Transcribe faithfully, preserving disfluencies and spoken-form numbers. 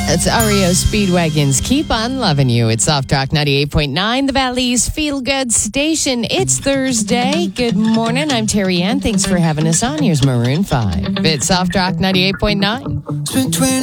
That's R E O Speedwagon's Keep On Loving You. It's Soft Rock ninety-eight point nine, the Valley's Feel Good Station. It's Thursday. Good morning. I'm Terry Ann. Thanks for having us on. Here's Maroon five. It's Soft Rock ninety-eight point nine. Spent twenty